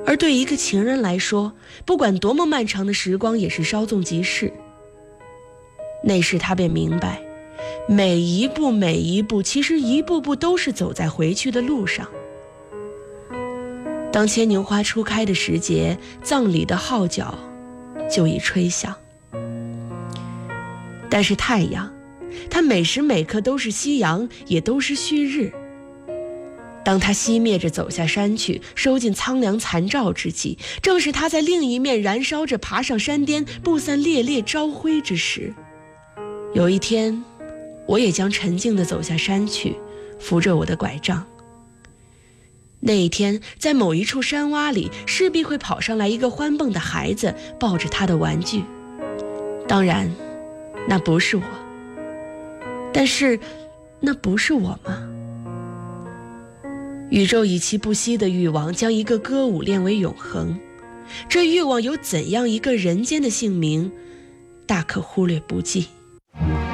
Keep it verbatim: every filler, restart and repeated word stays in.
而对一个情人来说，不管多么漫长的时光也是稍纵即逝。那时他便明白，每一步每一步，其实一步步都是走在回去的路上。当牵牛花初开的时节，葬礼的号角就已吹响。但是太阳，它每时每刻都是夕阳，也都是旭日。当它熄灭着走下山去，收进苍凉残照之际，正是它在另一面燃烧着爬上山巅，不散烈烈朝晖之时。有一天，我也将沉静地走下山去，扶着我的拐杖。那一天，在某一处山洼里，势必会跑上来一个欢蹦的孩子，抱着他的玩具。当然，那不是我。但是，那不是我吗？宇宙以其不息的欲望，将一个歌舞练为永恒。这欲望有怎样一个人间的姓名，大可忽略不计。